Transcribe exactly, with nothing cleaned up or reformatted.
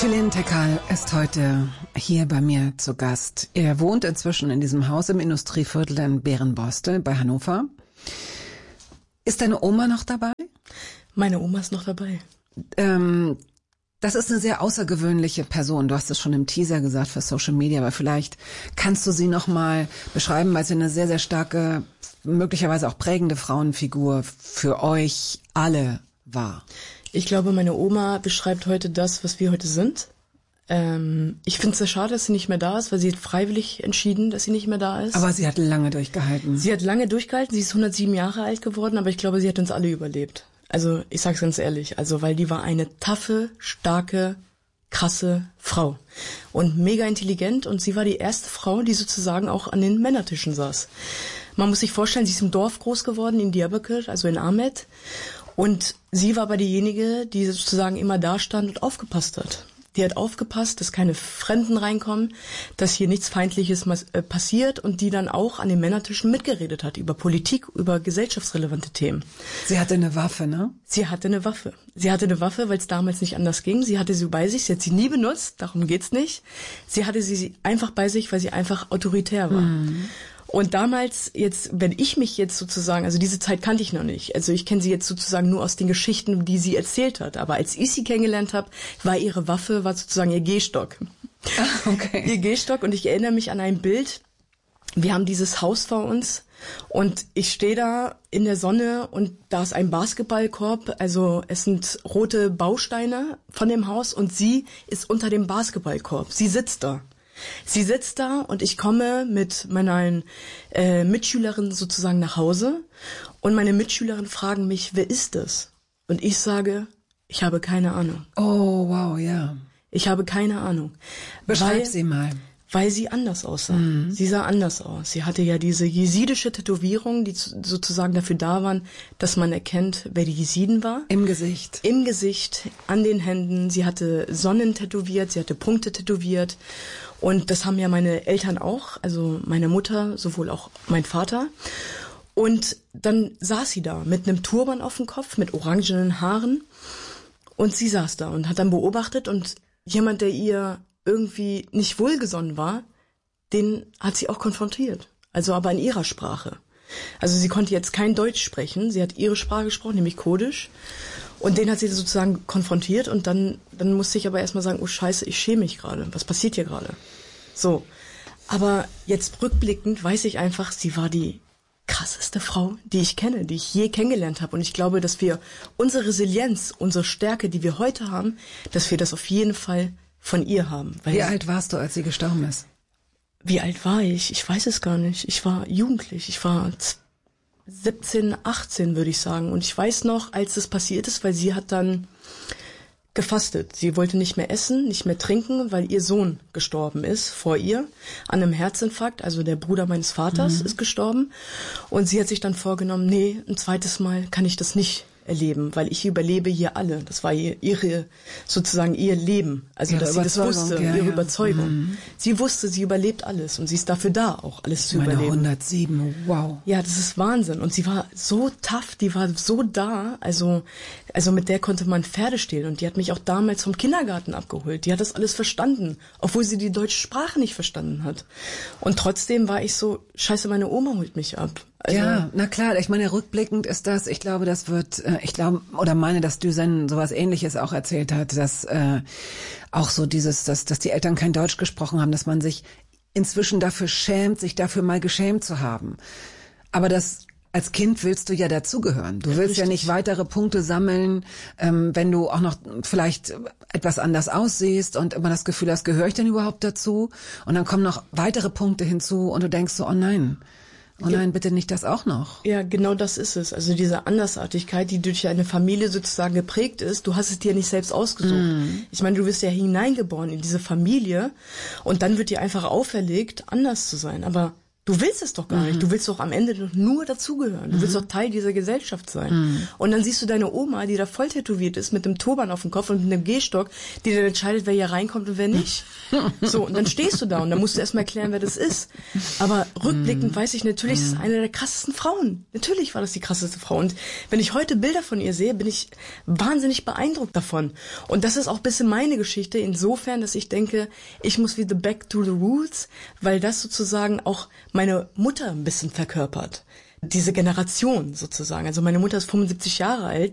Tillin Tekal ist heute hier bei mir zu Gast. Er wohnt inzwischen in diesem Haus im Industrieviertel in Bärenborstel bei Hannover. Ist deine Oma noch dabei? Meine Oma ist noch dabei. Ähm, das ist eine sehr außergewöhnliche Person. Du hast es schon im Teaser gesagt für Social Media, aber vielleicht kannst du sie noch mal beschreiben, weil sie eine sehr, sehr starke, möglicherweise auch prägende Frauenfigur für euch alle war. Ich glaube, meine Oma beschreibt heute das, was wir heute sind. Ähm, ich finde es sehr schade, dass sie nicht mehr da ist, weil sie hat freiwillig entschieden, dass sie nicht mehr da ist. Aber sie hat lange durchgehalten. Sie hat lange durchgehalten, sie ist hundertsieben Jahre alt geworden, aber ich glaube, sie hat uns alle überlebt. Also ich sag's ganz ehrlich, also weil die war eine taffe, starke, krasse Frau und mega intelligent und sie war die erste Frau, die sozusagen auch an den Männertischen saß. Man muss sich vorstellen, sie ist im Dorf groß geworden, in Diyarbakir, also in Ahmed. Und sie war aber diejenige, die sozusagen immer da stand und aufgepasst hat. Die hat aufgepasst, dass keine Fremden reinkommen, dass hier nichts Feindliches passiert und die dann auch an den Männertischen mitgeredet hat über Politik, über gesellschaftsrelevante Themen. Sie hatte eine Waffe, ne? Sie hatte eine Waffe. Sie hatte eine Waffe, weil es damals nicht anders ging. Sie hatte sie bei sich, sie hat sie nie benutzt, darum geht's nicht. Sie hatte sie einfach bei sich, weil sie einfach autoritär war. Mhm. Und damals, jetzt, wenn ich mich jetzt sozusagen, also diese Zeit kannte ich noch nicht, also ich kenne sie jetzt sozusagen nur aus den Geschichten, die sie erzählt hat, aber als ich sie kennengelernt habe, war ihre Waffe, war sozusagen ihr Gehstock. Ah, okay. Ihr Gehstock und ich erinnere mich an ein Bild, wir haben dieses Haus vor uns und ich stehe da in der Sonne und da ist ein Basketballkorb, also es sind rote Bausteine von dem Haus und sie ist unter dem Basketballkorb, sie sitzt da. Sie sitzt da und ich komme mit meinen äh, Mitschülerinnen sozusagen nach Hause und meine Mitschülerinnen fragen mich, wer ist das? Und ich sage, ich habe keine Ahnung. Oh, wow, ja. Ich habe keine Ahnung. Beschreib weil, sie mal. Weil sie anders aussah. Mhm. Sie sah anders aus. Sie hatte ja diese jesidische Tätowierung, die sozusagen dafür da waren, dass man erkennt, wer die Jesiden war. Im Gesicht. Im Gesicht, an den Händen. Sie hatte Sonnen tätowiert, sie hatte Punkte tätowiert. Und das haben ja meine Eltern auch, also meine Mutter, sowohl auch mein Vater. Und dann saß sie da mit einem Turban auf dem Kopf, mit orangenen Haaren. Und sie saß da und hat dann beobachtet und jemand, der ihr irgendwie nicht wohlgesonnen war, den hat sie auch konfrontiert. Also aber in ihrer Sprache. Also sie konnte jetzt kein Deutsch sprechen, sie hat ihre Sprache gesprochen, nämlich Kurdisch. Und den hat sie sozusagen konfrontiert und dann, dann musste ich aber erstmal sagen, oh Scheiße, ich schäme mich gerade. Was passiert hier gerade? So. Aber jetzt rückblickend weiß ich einfach, sie war die krasseste Frau, die ich kenne, die ich je kennengelernt habe. Und ich glaube, dass wir unsere Resilienz, unsere Stärke, die wir heute haben, dass wir das auf jeden Fall von ihr haben. Weil Wie alt warst du, als sie gestorben ist? Wie alt war ich? Ich weiß es gar nicht. Ich war jugendlich. Ich war siebzehn, achtzehn, würde ich sagen. Und ich weiß noch, als das passiert ist, weil sie hat dann gefastet. Sie wollte nicht mehr essen, nicht mehr trinken, weil ihr Sohn gestorben ist vor ihr an einem Herzinfarkt. Also der Bruder meines Vaters mhm. ist gestorben. Und sie hat sich dann vorgenommen, nee, ein zweites Mal kann ich das nicht erleben, weil ich überlebe hier alle. Das war ihr, ihre, sozusagen ihr Leben. Also, ihre dass sie das wusste, ja, ihre ja. Überzeugung. Mhm. Sie wusste, sie überlebt alles und sie ist dafür da, auch alles zu Meine überleben. hundertsieben, wow. Ja, das ist Wahnsinn. Und sie war so tough, die war so da, also, also mit der konnte man Pferde stehlen und die hat mich auch damals vom Kindergarten abgeholt. Die hat das alles verstanden, obwohl sie die deutsche Sprache nicht verstanden hat. Und trotzdem war ich so, scheiße, meine Oma holt mich ab. Also, ja, na klar, ich meine, rückblickend ist das, ich glaube, das wird, ich glaube, oder meine, dass Düsen sowas Ähnliches auch erzählt hat, dass äh, auch so dieses, dass, dass die Eltern kein Deutsch gesprochen haben, dass man sich inzwischen dafür schämt, sich dafür mal geschämt zu haben. Aber das als Kind willst du ja dazugehören. Du willst ja, ja nicht weitere Punkte sammeln, ähm, wenn du auch noch vielleicht etwas anders aussiehst und immer das Gefühl hast, gehöre ich denn überhaupt dazu? Und dann kommen noch weitere Punkte hinzu und du denkst so, oh nein. Oh nein, bitte nicht das auch noch. Ja, genau das ist es. Also diese Andersartigkeit, die durch eine Familie sozusagen geprägt ist, du hast es dir nicht selbst ausgesucht. Mm. Ich meine, du wirst ja hineingeboren in diese Familie und dann wird dir einfach auferlegt, anders zu sein. Aber Du willst es doch gar mhm. nicht. Du willst doch am Ende nur dazugehören. Du mhm. willst doch Teil dieser Gesellschaft sein. Mhm. Und dann siehst du deine Oma, die da voll tätowiert ist, mit einem Turban auf dem Kopf und mit einem Gehstock, die dann entscheidet, wer hier reinkommt und wer nicht. So, und dann stehst du da und dann musst du erstmal erklären, wer das ist. Aber rückblickend mhm. weiß ich, natürlich ist es eine der krassesten Frauen. Natürlich war das die krasseste Frau. Und wenn ich heute Bilder von ihr sehe, bin ich wahnsinnig beeindruckt davon. Und das ist auch ein bisschen meine Geschichte, insofern, dass ich denke, ich muss wieder back to the roots, weil das sozusagen auch meine Mutter ein bisschen verkörpert. Diese Generation sozusagen. Also meine Mutter ist fünfundsiebzig Jahre alt